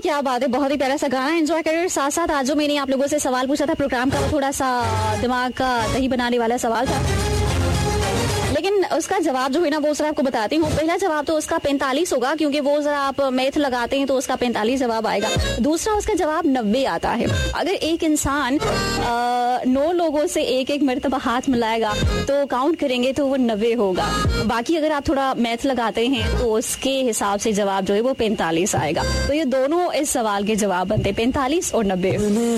क्या बात है, बहुत ही प्यारा सा गाना एंजॉय कर रहे हैं। साथ साथ आज जो मैंने आप लोगों से सवाल पूछा था प्रोग्राम का, वो थोड़ा सा दिमाग का दही बनाने वाला सवाल था, लेकिन उसका जवाब जो है ना वो जरा आपको बताती हूँ। पहला जवाब तो उसका 45 होगा, क्योंकि वो जरा आप मैथ लगाते हैं तो उसका 45 जवाब आएगा। दूसरा उसका जवाब 90 आता है। अगर एक इंसान 9 लोगों से एक एक मर्तबा हाथ मिलाएगा तो काउंट करेंगे तो वो 90 होगा। बाकी अगर आप थोड़ा मैथ लगाते हैं तो उसके हिसाब से जवाब जो है वो 45 आएगा। तो ये दोनों इस सवाल के जवाब बनते, 45 और 90।